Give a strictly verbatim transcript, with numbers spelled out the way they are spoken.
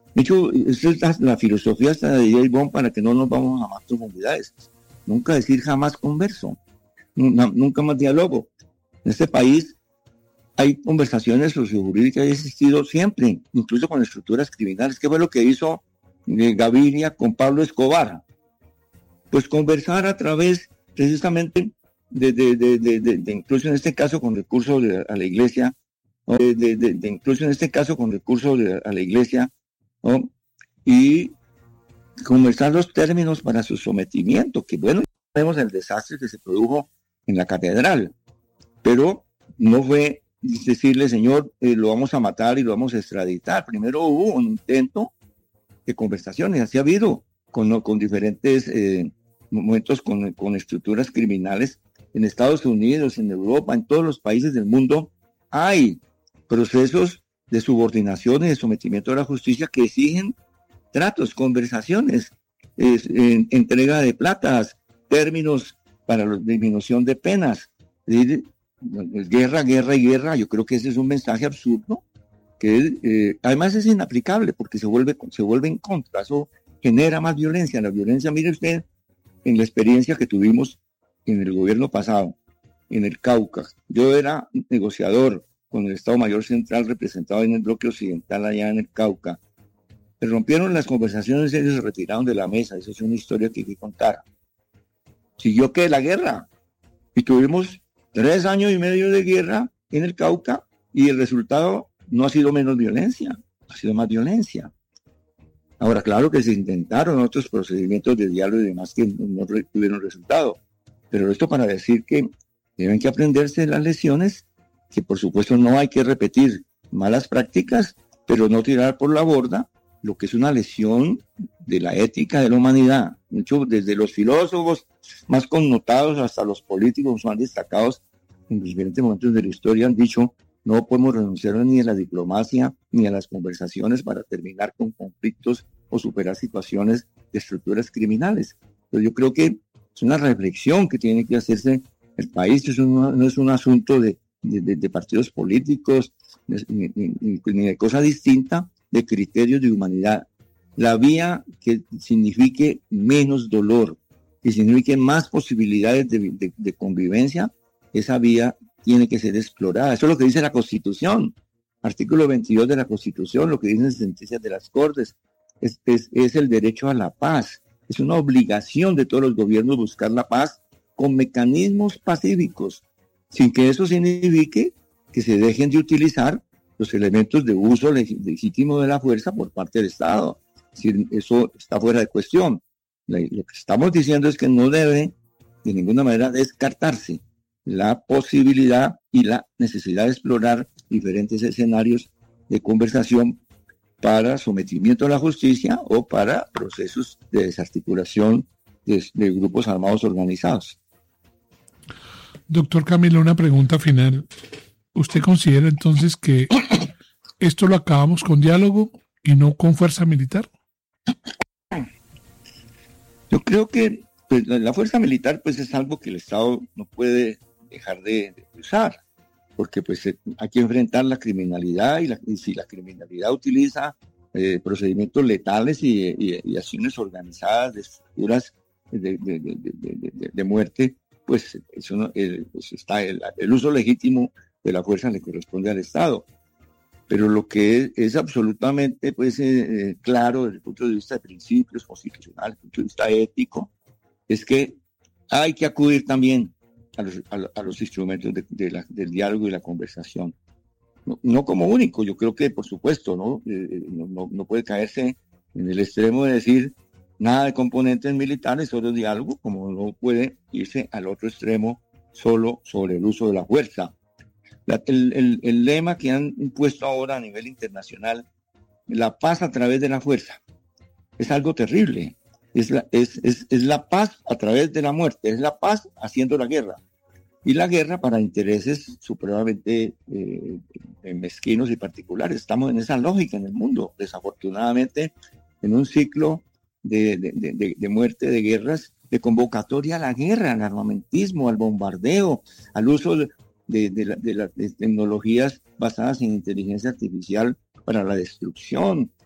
De hecho, esa es la, la filosofía hasta de J. Bond para que no nos vamos a más profundidades. Nunca decir jamás converso, nunca, nunca más diálogo. En este país hay conversaciones sociojurídicas, ha existido siempre, incluso con estructuras criminales. ¿Qué fue lo que hizo eh, Gaviria con Pablo Escobar? Pues conversar a través precisamente de, de, de, de, de, de incluso en este caso con recursos de, a la iglesia, ¿no? de, de, de, de incluso en este caso con recursos de, a la iglesia, ¿no? Y conversar los términos para su sometimiento, que bueno, vemos el desastre que se produjo en la catedral, pero no fue decirle, señor, eh, lo vamos a matar y lo vamos a extraditar. Primero hubo un intento de conversaciones, así ha habido con, con diferentes eh, momentos con, con estructuras criminales en Estados Unidos, en Europa, en todos los países del mundo. Hay procesos de subordinación y de sometimiento a la justicia que exigen tratos, conversaciones, es, en, entrega de platas, términos para la disminución de penas. Es decir, guerra, guerra y guerra. Yo creo que ese es un mensaje absurdo que eh, además es inaplicable porque se vuelve, se vuelve en contra. Eso genera más violencia. La violencia, mire usted, en la experiencia que tuvimos en el gobierno pasado, en el Cauca. Yo era negociador con el Estado Mayor Central representado en el bloque occidental allá en el Cauca. Se rompieron las conversaciones y ellos se retiraron de la mesa. Esa es una historia que hay que contar. Siguió que la guerra. Y tuvimos tres años y medio de guerra en el Cauca y el resultado no ha sido menos violencia, ha sido más violencia. Ahora, claro que se intentaron otros procedimientos de diálogo y demás que no tuvieron resultado, pero esto para decir que deben que aprenderse las lecciones, que por supuesto no hay que repetir malas prácticas, pero no tirar por la borda lo que es una lesión de la ética de la humanidad. De hecho, desde los filósofos más connotados hasta los políticos más destacados en diferentes momentos de la historia han dicho: no podemos renunciar ni a la diplomacia ni a las conversaciones para terminar con conflictos o superar situaciones de estructuras criminales. Pero yo creo que es una reflexión que tiene que hacerse el país. Es un, no es un asunto de, de, de partidos políticos ni, ni, ni, ni de cosa distinta, de criterios de humanidad. La vía que signifique menos dolor, que signifique más posibilidades de, de, de convivencia, esa vía tiene que ser explorada. Eso es lo que dice la Constitución, artículo veintidós de la Constitución, lo que dicen sentencias de las Cortes, es, es, es el derecho a la paz. Es una obligación de todos los gobiernos buscar la paz con mecanismos pacíficos, sin que eso signifique que se dejen de utilizar los elementos de uso legítimo de la fuerza por parte del Estado. Es decir, eso está fuera de cuestión. Lo que estamos diciendo es que no debe de ninguna manera descartarse la posibilidad y la necesidad de explorar diferentes escenarios de conversación para sometimiento a la justicia o para procesos de desarticulación de, de grupos armados organizados. Doctor Camilo, una pregunta final. ¿Usted considera entonces que esto lo acabamos con diálogo y no con fuerza militar? Yo creo que pues, la fuerza militar pues, es algo que el Estado no puede dejar de, de usar, porque pues hay que enfrentar la criminalidad y, la, y si la criminalidad utiliza eh, procedimientos letales y, y, y acciones organizadas de estructuras de, de, de, de, de, de muerte, pues, eso no, el, pues está el, el uso legítimo de la fuerza le corresponde al Estado. Pero lo que es, es absolutamente pues, eh, claro desde el punto de vista de principios constitucionales, desde el punto de vista ético, es que hay que acudir también a los, a, a los instrumentos de, de la, del diálogo y la conversación. No, no como único, yo creo que por supuesto ¿no? Eh, no, no, no puede caerse en el extremo de decir nada de componentes militares, solo diálogo, como no puede irse al otro extremo solo sobre el uso de la fuerza. La, el, el, el lema que han impuesto ahora a nivel internacional, la paz a través de la fuerza, es algo terrible. Es la, es, es, es la paz a través de la muerte, es la paz haciendo la guerra. Y la guerra para intereses supremamente eh, mezquinos y particulares. Estamos en esa lógica en el mundo, desafortunadamente, en un ciclo de, de, de, de muerte, de guerras, de convocatoria a la guerra, al armamentismo, al bombardeo, al uso de, de, de, la, de las de tecnologías basadas en inteligencia artificial para la destrucción,